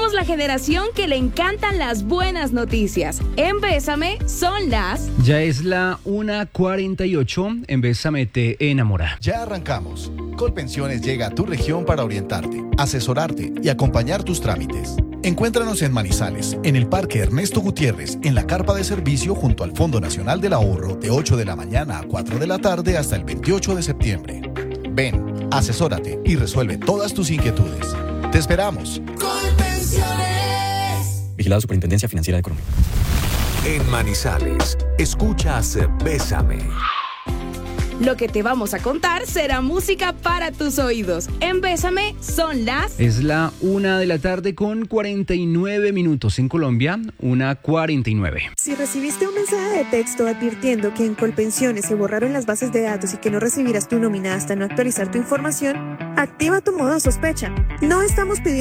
Somos la generación que le encantan las buenas noticias. En Bésame son las... Ya es la 1:48. En Bésame te enamora. Ya arrancamos. Colpensiones llega a tu región para orientarte, asesorarte y acompañar tus trámites. Encuéntranos en Manizales, en el Parque Ernesto Gutiérrez, en la carpa de servicio junto al Fondo Nacional del Ahorro, de 8 de la mañana a 4 de la tarde hasta el 28 de septiembre. Ven, asesórate y resuelve todas tus inquietudes. ¡Te esperamos! Colpensiones. Vigilado Superintendencia Financiera de Colombia. En Manizales, escuchas Bésame. Lo que te vamos a contar será música para tus oídos. En Bésame son las... Es la 1:49 en Colombia, 1:49. Si recibiste un mensaje de texto advirtiendo que en Colpensiones se borraron las bases de datos y que no recibirás tu nómina hasta no actualizar tu información, activa tu modo sospecha. No estamos pidiendo